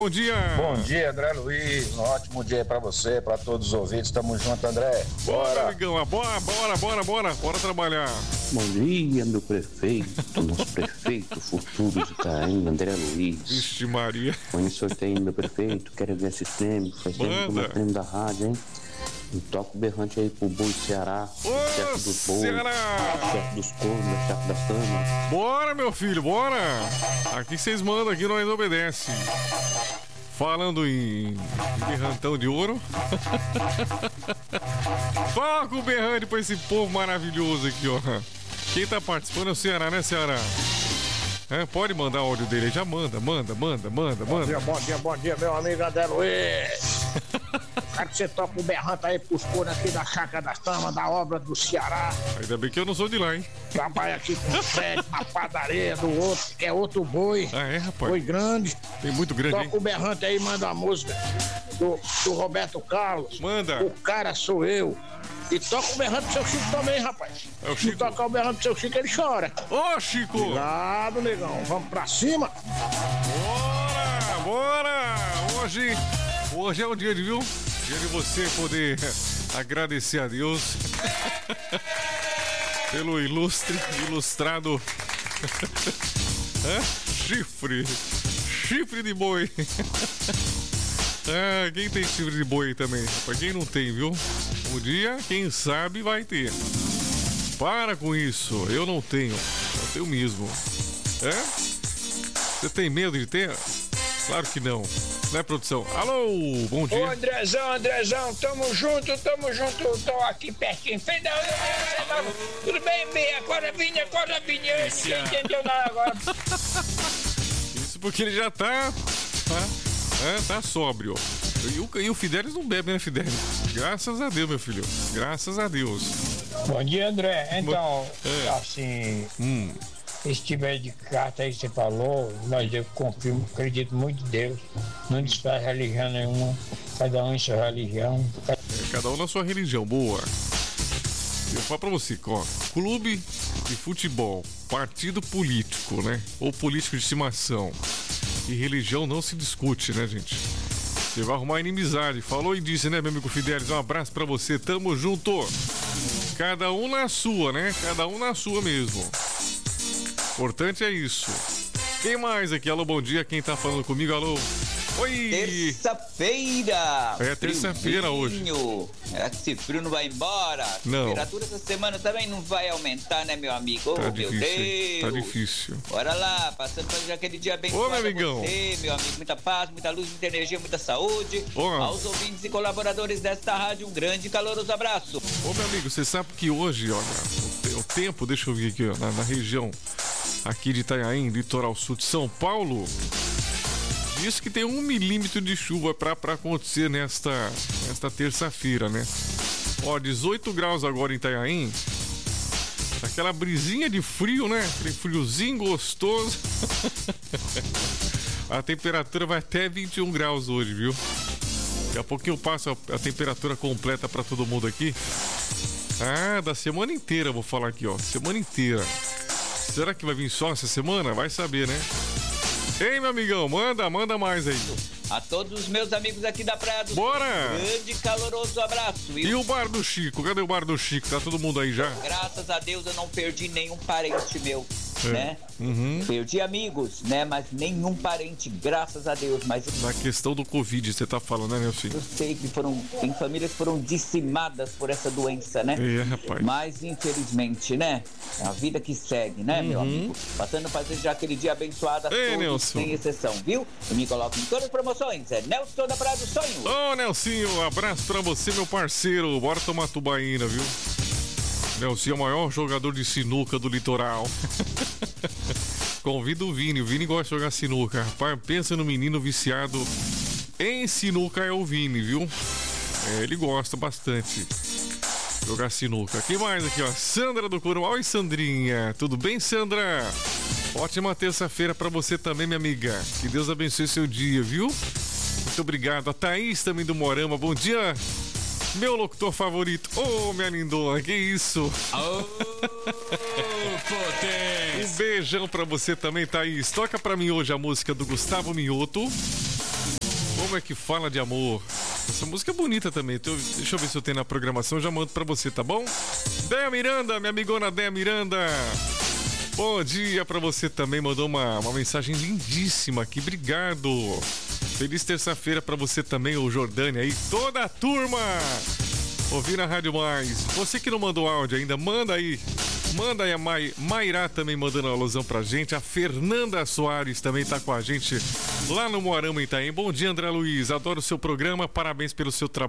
Bom dia. Bom dia, André Luiz. Um ótimo dia pra você, pra todos os ouvintes. Tamo junto, André. Bora, amigão. Bora trabalhar. Bom dia, meu prefeito, nosso prefeito futuro de Itaim, André Luiz. Vixe Maria. Põe o sorteio, meu prefeito. Quero ver esses prêmios. Faz tempo que eu não prêmio da rádio, hein? E toca o berrante aí pro boi Ceará. Ô, chefe dos bois, Ceará! chefe dos cornos, chefe das camas. Bora, meu filho, bora. Aqui vocês mandam, aqui nós obedecem. Falando em berrantão de ouro. Toca o berrante pra esse povo maravilhoso aqui, ó. Quem tá participando é o Ceará, né, Ceará? É, pode mandar o áudio dele aí, já manda. Bom dia, meu amigo André Luiz. Quero que você toque o berrante aí pros coros aqui da Chácara das Tamas, da obra do Ceará. Ainda bem que eu não sou de lá, hein? Trabalha aqui com o Fred, na padaria do outro, que é outro boi. Ah, é, rapaz? Boi grande. Tem muito grande, hein? Toca o berrante aí, manda a música do Roberto Carlos. Manda. O cara sou eu. E toca o berrante pro seu Chico também, rapaz. É o Se Chico. tocar o berrante pro seu Chico, ele chora. Ô, Chico! Cuidado, negão. Vamos pra cima. Bora! Hoje é o dia, viu? Dia de você poder agradecer a Deus pelo ilustrado chifre de boi. Ah, quem tem chifre de boi também? Pra quem não tem, viu? Um dia, quem sabe, vai ter. Para com isso, eu não tenho. Eu tenho mesmo. É? Você tem medo de ter? Claro que não. Né, produção? Alô, bom dia. Ô, Andrezão, tamo junto. Tô aqui pertinho. Tudo bem? Agora vim. Você entendeu nada agora? Isso porque ele já tá sóbrio. E o Fidelis não bebe, né, Fidelis? Graças a Deus, meu filho. Graças a Deus. Bom dia, André. Então, É. assim, esse tipo aí de carta aí que você falou, mas eu confio, acredito muito em Deus. Não desfaz religião nenhuma. Cada um em sua religião. Cada um na sua religião, boa. Eu falo pra você, ó, clube de futebol, partido político, né? Ou político de estimação. E religião não se discute, né, gente? Você vai arrumar inimizade. Falou e disse, né, meu amigo Fidelis? Um abraço pra você, tamo junto. Cada um na sua, né? Cada um na sua mesmo. Importante é isso. Quem mais aqui? Alô, bom dia. Quem tá falando comigo? Alô. Oi! Terça-feira! É terça-feira hoje. Será que esse frio não vai embora? A Não. temperatura essa semana também não vai aumentar, né, meu amigo? Tá Oh, meu difícil, hein? Deus! Tá difícil. Bora lá, passando pra já aquele dia abençoado. Ô, meu amigão. Você, meu amigo, muita paz, muita luz, muita energia, muita saúde. Ô. Aos ouvintes e colaboradores desta rádio, um grande e caloroso abraço. Ô, meu amigo, você sabe que hoje, olha, o tempo, deixa eu ver aqui, ó, na região aqui de Itanhaém, litoral sul de São Paulo, diz que tem 1 milímetro de chuva pra acontecer nesta terça-feira, né? Ó, 18 graus agora em Itanhaém. Aquela brisinha de frio, né? Aquele friozinho gostoso. A temperatura vai até 21 graus hoje, viu? Daqui a pouquinho eu passo a temperatura completa pra todo mundo aqui. Ah, da semana inteira eu vou falar aqui, ó. Semana inteira. Será que vai vir só essa semana? Vai saber, né? Ei, meu amigão, manda mais aí. A todos os meus amigos aqui da Praia do Bora! Sul, um grande e caloroso abraço. E o bar do Chico? Cadê o bar do Chico? Tá todo mundo aí já? Graças a Deus eu não perdi nenhum parente meu, né? Uhum. Perdi amigos, né? Mas nenhum parente, graças a Deus. Mas Na questão do Covid, você tá falando, né, meu filho? eu sei que tem famílias que foram dizimadas por essa doença, né? É, rapaz. Mas infelizmente, né? É a vida que segue, né, meu amigo? Passando pra já aquele dia abençoado a Ei, todos, Nelson. sem exceção, viu? Eu me coloco em todas as promoções. É Nelson da Praia do Sonho. Ô, Nelsinho, um abraço pra você, meu parceiro. Bora tomar tubaína, viu? Nelsinho é o maior jogador de sinuca do litoral. Convido o Vini gosta de jogar sinuca. Rapaz, pensa no menino viciado em sinuca, é o Vini, viu? É, ele gosta bastante de jogar sinuca. Quem mais aqui, ó? Sandra do Corumbá. Oi, Sandrinha. Tudo bem, Sandra? Ótima terça-feira pra você também, minha amiga. Que Deus abençoe seu dia, viu? Muito obrigado. A Thaís também do Morama. Bom dia, meu locutor favorito. Ô, minha lindona, que isso? Potência! Um beijão pra você também, Thaís. Toca pra mim hoje a música do Gustavo Mioto. Como é que fala de amor? Essa música é bonita também. Deixa eu ver se eu tenho na programação, já mando pra você, tá bom? Déia Miranda, minha amigona Déia Miranda. Bom dia pra você também. Mandou uma mensagem lindíssima aqui. Obrigado. Feliz terça-feira pra você também, o Jordânia aí. Toda a turma ouvindo a Rádio Mais. Você que não mandou áudio ainda, manda aí. Manda aí a Mairá também mandando uma alusão pra gente. A Fernanda Soares também tá com a gente lá no Moarama Itaém. Bom dia, André Luiz. Adoro o seu programa. Parabéns pelo seu trabalho.